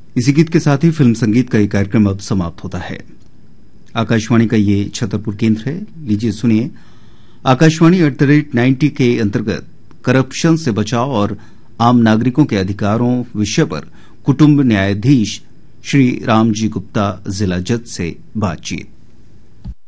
इसी गीत के साथ ही फिल्म संगीत का ये कार्यक्रम अब समाप्त होता है। आकाशवाणी का ये छतरपुर केंद्र है। लीजिए सुनिए आकाशवाणी @90 के अंतर्गत करप्शन से बचाव और आम नागरिकों के अधिकारों विषय पर कुटुंब न्यायाधीश श्री रामजी गुप्ता, जिला जज से बातचीत।